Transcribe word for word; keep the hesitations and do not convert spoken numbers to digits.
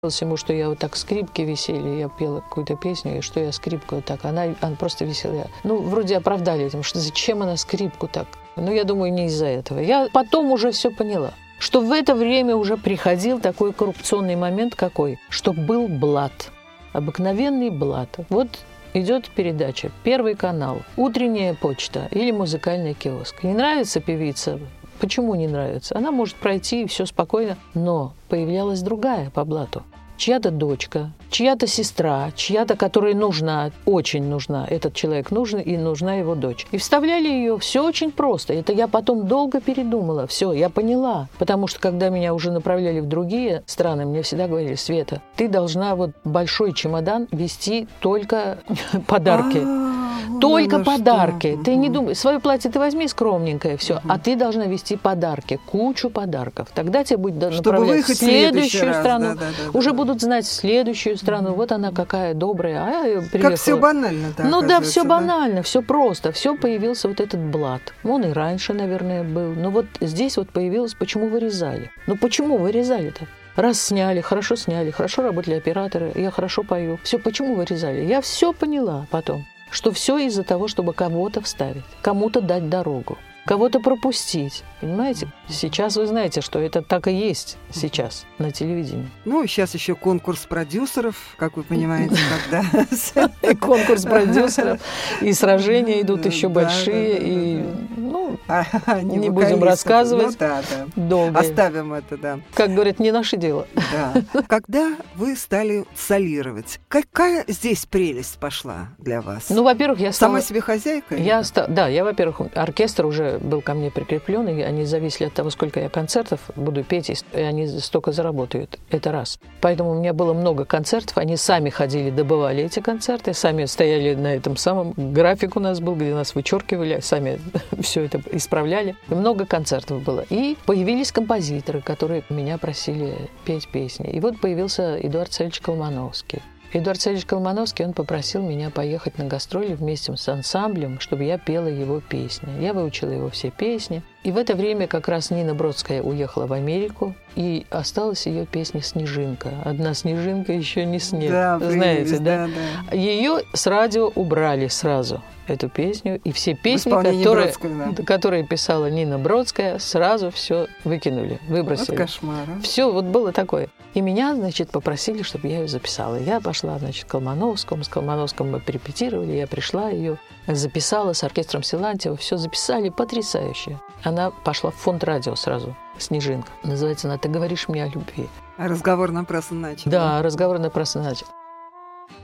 ему, что я вот так скрипки висели, я пела какую-то песню, и что я скрипку вот так, она, она просто висела. Ну, вроде оправдали этим, что зачем она скрипку так? Ну, я думаю, не из-за этого. Я потом уже все поняла, что в это время уже приходил такой коррупционный момент какой, что был блат, обыкновенный блат. Вот идет передача, Первый канал, утренняя почта или музыкальный киоск. Не нравится певица? Почему не нравится? Она может пройти, и все спокойно, но появлялась другая по блату. Чья-то дочка, чья-то сестра, чья-то, которая нужна, очень нужна. Этот человек нужен, и нужна его дочь. И вставляли ее. Все очень просто. Это я потом долго передумала. Все, я поняла. Потому что, когда меня уже направляли в другие страны, мне всегда говорили: Света, ты должна вот большой чемодан везти только подарки. Только ну, подарки. Что? Ты не думай, свое платье ты возьми скромненькое, все, угу. а ты должна везти подарки, кучу подарков. Тогда тебе будет направлять в следующую раз, страну. Да, да, да, уже да. будут знать следующую страну. Угу. Вот она какая добрая. А я приехала. Как все банально, да. Ну да, все да? банально, все просто. Все появился вот этот блат. Он и раньше, наверное, был. Но вот здесь вот появилось, почему вырезали. Ну почему вырезали-то? Раз сняли, хорошо сняли, хорошо работали операторы, я хорошо пою. Все, почему вырезали? Я все поняла потом. Что все из-за того, чтобы кого-то вставить, кому-то дать дорогу, кого-то пропустить. Понимаете? Сейчас вы знаете, что это так и есть сейчас на телевидении. Ну, сейчас еще конкурс продюсеров, как вы понимаете, когда... И конкурс продюсеров, и сражения идут еще большие, и, ну, не будем рассказывать. Долго. Оставим это, да. Как говорят, не наше дело. Да. Когда вы стали солировать, какая здесь прелесть пошла для вас? Ну, во-первых, я стала... Сама себе хозяйка? Я ста... Да, я, во-первых, оркестр уже был ко мне прикреплен, и они зависели от того, сколько я концертов буду петь, и они столько заработают. Это раз. Поэтому у меня было много концертов, они сами ходили, добывали эти концерты, сами стояли на этом самом, график у нас был, где нас вычеркивали, сами все это исправляли. И много концертов было. И появились композиторы, которые меня просили петь песни. И вот появился Эдуард Савельевич Колмановский. Эдуард Савельевич Колмановский, он попросил меня поехать на гастроли вместе с ансамблем, чтобы я пела его песни. Я выучила его все песни. И в это время как раз Нина Бродская уехала в Америку, и осталась ее песня «Снежинка». «Одна снежинка еще не снег». Да, знаете, да? да, да. Ее с радио убрали сразу, эту песню. И все песни, которые, Бродской, да. которые писала Нина Бродская, сразу все выкинули, выбросили. Вот кошмар. А? Все, вот было такое. И меня, значит, попросили, чтобы я ее записала. Я пошла, значит, к Колмановскому. С Колмановским мы порепетировали. Я пришла, ее записала с оркестром Силантьева. Все записали потрясающе. Она пошла в фонд радио сразу. «Снежинка». Называется она «Ты говоришь мне о любви». А разговор напрасно начал. Да, разговор напрасно начал.